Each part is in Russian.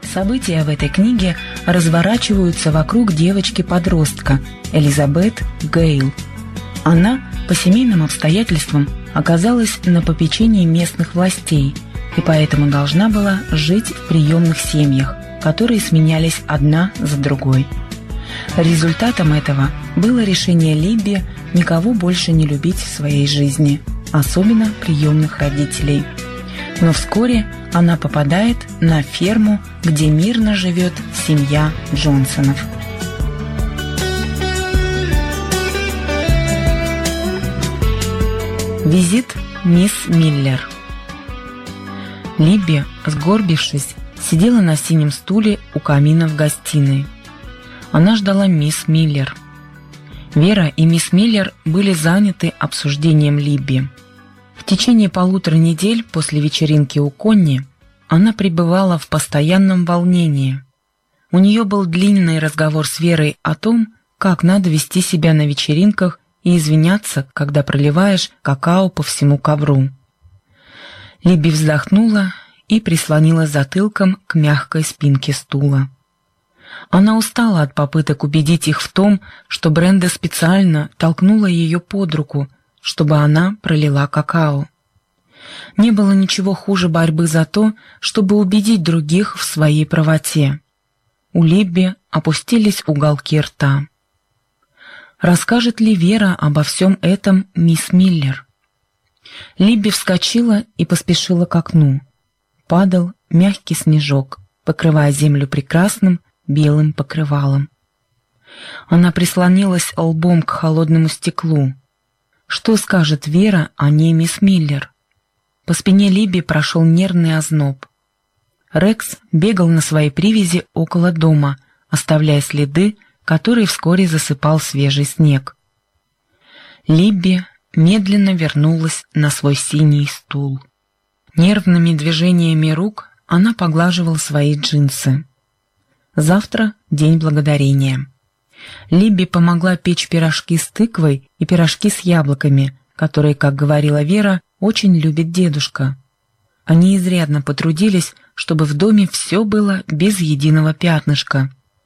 События в этой книге разворачиваются вокруг девочки-подростка Элизабет Гейл. Она по семейным обстоятельствам оказалась на попечении местных властей и поэтому должна была жить в приемных семьях, которые сменялись одна за другой. Результатом этого было решение Либби никого больше не любить в своей жизни, особенно приемных родителей. Но вскоре она попадает на ферму, где мирно живет семья Джонсонов. Визит мисс Миллер. Либби, сгорбившись, сидела на синем стуле у камина в гостиной. Она ждала мисс Миллер. Вера и мисс Миллер были заняты обсуждением Либби. В течение 1,5 недель после вечеринки у Конни она пребывала в постоянном волнении. У нее был длинный разговор с Верой о том, как надо вести себя на вечеринках и извиняться, когда проливаешь какао по всему ковру. Либби вздохнула и прислонилась затылком к мягкой спинке стула. Она устала от попыток убедить их в том, что Бренда специально толкнула ее под руку, чтобы она пролила какао. Не было ничего хуже борьбы за то, чтобы убедить других в своей правоте. У Либби опустились уголки рта. Расскажет ли Вера обо всем этом мисс Миллер? Либби вскочила и поспешила к окну. Падал мягкий снежок, покрывая землю прекрасным белым покрывалом. Она прислонилась лбом к холодному стеклу. Что скажет Вера о ней мисс Миллер? По спине Либби прошел нервный озноб. Рекс бегал на своей привязи около дома, оставляя следы, которые вскоре засыпал свежий снег. Либби медленно вернулась на свой синий стул. Нервными движениями рук она поглаживала свои джинсы. Завтра день благодарения. Либби помогла печь пирожки с тыквой и пирожки с яблоками, которые, как говорила Вера, очень любит дедушка. Они изрядно потрудились, чтобы в доме все было без единого пятнышка.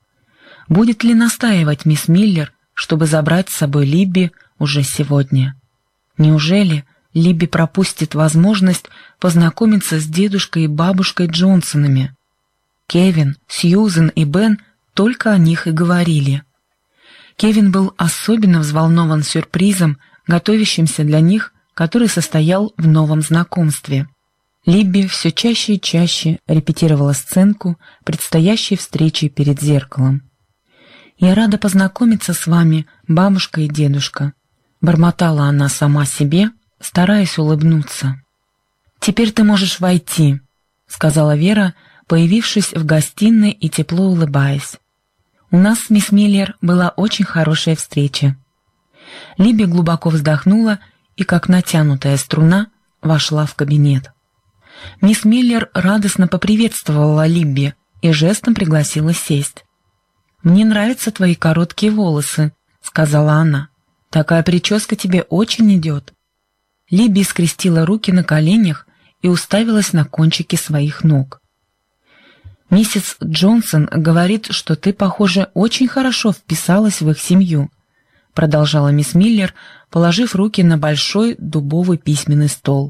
Будет ли настаивать мисс Миллер, чтобы забрать с собой Либби уже сегодня? Неужели Либби пропустит возможность познакомиться с дедушкой и бабушкой Джонсонами? Кевин, Сьюзен и Бен только о них и говорили. Кевин был особенно взволнован сюрпризом, готовящимся для них, который состоял в новом знакомстве. Либби все чаще и чаще репетировала сценку предстоящей встречи перед зеркалом. «Я рада познакомиться с вами, бабушка и дедушка», — бормотала она сама себе, стараясь улыбнуться. «Теперь ты можешь войти», — сказала Вера, появившись в гостиной и тепло улыбаясь. «У нас с мисс Миллер была очень хорошая встреча». Либби глубоко вздохнула и, как натянутая струна, вошла в кабинет. Мисс Миллер радостно поприветствовала Либби и жестом пригласила сесть. «Мне нравятся твои короткие волосы», — сказала она. «Такая прическа тебе очень идет». Либби скрестила руки на коленях и уставилась на кончики своих ног. «Миссис Джонсон говорит, что ты, похоже, очень хорошо вписалась в их семью», — продолжала мисс Миллер, положив руки на большой дубовый письменный стол.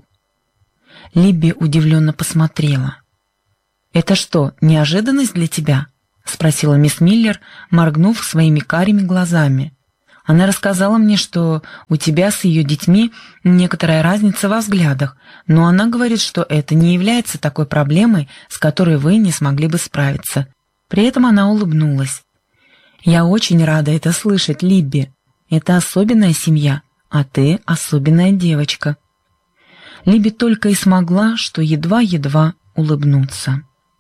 Либби удивленно посмотрела. «Это что, неожиданность для тебя?» — спросила мисс Миллер, моргнув своими карими глазами. «Она рассказала мне, что у тебя с ее детьми некоторая разница во взглядах, но она говорит, что это не является такой проблемой, с которой вы не смогли бы справиться». При этом она улыбнулась. «Я очень рада это слышать, Либби. Это особенная семья, а ты особенная девочка». Либби только и смогла, что едва-едва улыбнуться.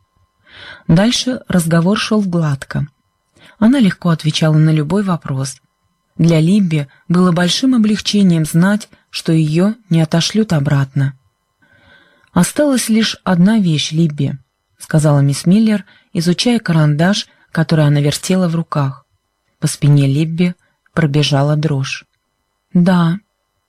Дальше разговор шел гладко. Она легко отвечала на любой вопрос. Для Либби было большим облегчением знать, что ее не отошлют обратно. «Осталась лишь одна вещь, Либби», — сказала мисс Миллер, изучая карандаш, который она вертела в руках. По спине Либби пробежала дрожь. «Да».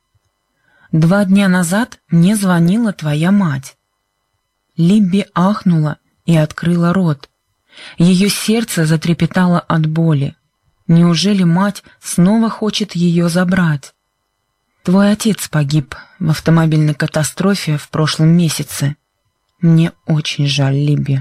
«2 дня назад мне звонила твоя мать». Либби ахнула и открыла рот. Ее сердце затрепетало от боли. Неужели мать снова хочет ее забрать? Твой отец погиб в автомобильной катастрофе в прошлом месяце. Мне очень жаль, Либби.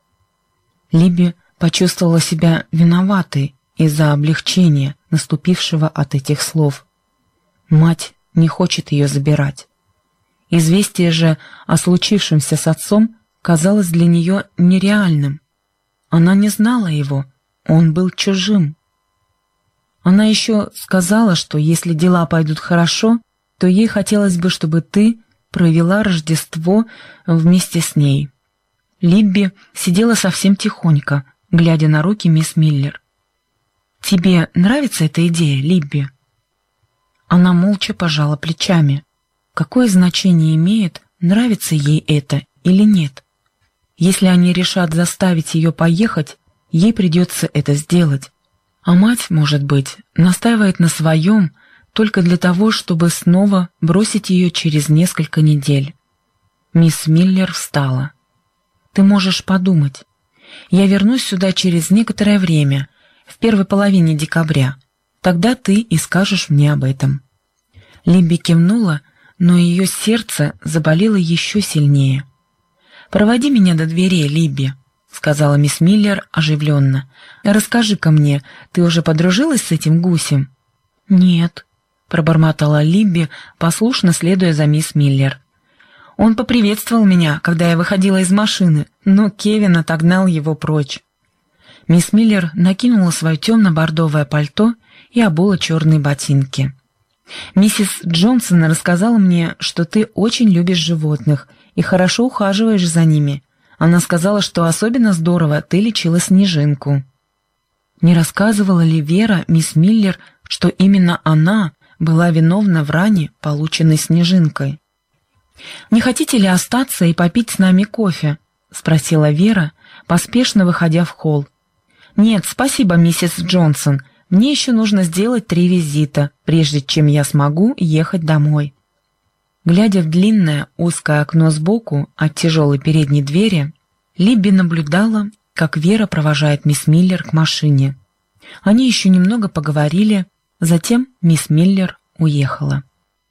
Либби почувствовала себя виноватой из-за облегчения, наступившего от этих слов. Мать не хочет ее забирать. Известие же о случившемся с отцом казалось для нее нереальным. Она не знала его, он был чужим. Она еще сказала, что если дела пойдут хорошо, то ей хотелось бы, чтобы ты провела Рождество вместе с ней. Либби сидела совсем тихонько, глядя на руки мисс Миллер. «Тебе нравится эта идея, Либби?» Она молча пожала плечами. Какое значение имеет, нравится ей это или нет? Если они решат заставить ее поехать, ей придется это сделать. А мать, может быть, настаивает на своем только для того, чтобы снова бросить ее через несколько недель. Мисс Миллер встала. «Ты можешь подумать. Я вернусь сюда через некоторое время, в первой половине декабря. Тогда ты и скажешь мне об этом». Либби кивнула, но ее сердце заболело еще сильнее. «Проводи меня до дверей, Либби», — сказала мисс Миллер оживленно. «Расскажи-ка мне, ты уже подружилась с этим гусем?» «Нет», — пробормотала Либби, послушно следуя за мисс Миллер. «Он поприветствовал меня, когда я выходила из машины, но Кевин отогнал его прочь». Мисс Миллер накинула свое темно-бордовое пальто и обула черные ботинки. «Миссис Джонсон рассказала мне, что ты очень любишь животных и хорошо ухаживаешь за ними. Она сказала, что особенно здорово ты лечила Снежинку». Не рассказывала ли Вера мисс Миллер, что именно она была виновна в ране, полученной Снежинкой? «Не хотите ли остаться и попить с нами кофе?» — спросила Вера, поспешно выходя в холл. «Нет, спасибо, миссис Джонсон. Мне еще нужно сделать 3 визита, прежде чем я смогу ехать домой». Глядя в длинное узкое окно сбоку от тяжелой передней двери, Либби наблюдала, как Вера провожает мисс Миллер к машине. Они еще немного поговорили, затем мисс Миллер уехала.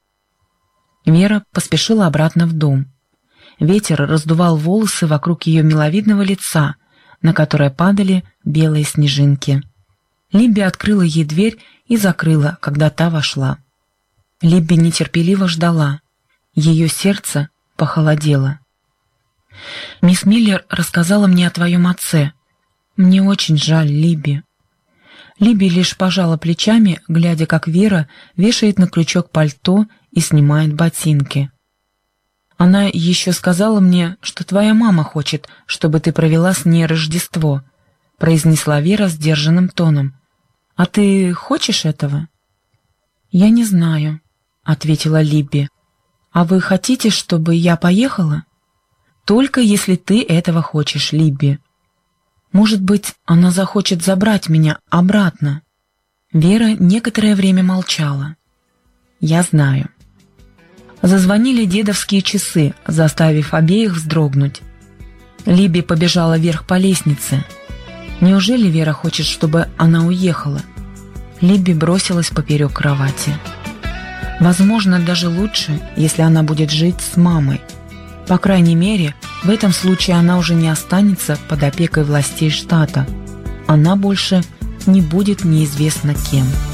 Вера поспешила обратно в дом. Ветер раздувал волосы вокруг ее миловидного лица, на которое падали белые снежинки. Либби открыла ей дверь и закрыла, когда та вошла. Либби нетерпеливо ждала. Ее сердце похолодело. «Мисс Миллер рассказала мне о твоем отце. Мне очень жаль, Либби». Либби лишь пожала плечами, глядя, как Вера вешает на крючок пальто и снимает ботинки. «Она еще сказала мне, что твоя мама хочет, чтобы ты провела с ней Рождество», — произнесла Вера сдержанным тоном. «А ты хочешь этого?» «Я не знаю», — ответила Либби. «А вы хотите, чтобы я поехала?» «Только если ты этого хочешь, Либби. Может быть, она захочет забрать меня обратно». Вера некоторое время молчала. «Я знаю». Зазвонили дедовские часы, заставив обеих вздрогнуть. Либби побежала вверх по лестнице. Неужели Вера хочет, чтобы она уехала? Либби бросилась поперек кровати. Возможно, даже лучше, если она будет жить с мамой. По крайней мере, в этом случае она уже не останется под опекой властей штата. Она больше не будет неизвестно кем.